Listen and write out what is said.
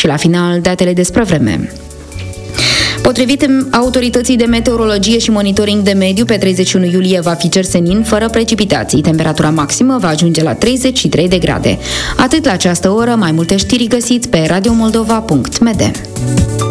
la final, datele despre vreme. Potrivit autorității de meteorologie și monitoring de mediu, pe 31 iulie va fi cer senin, fără precipitații. Temperatura maximă va ajunge la 33 de grade. Atât la această oră, mai multe știri găsiți pe radiomoldova.md.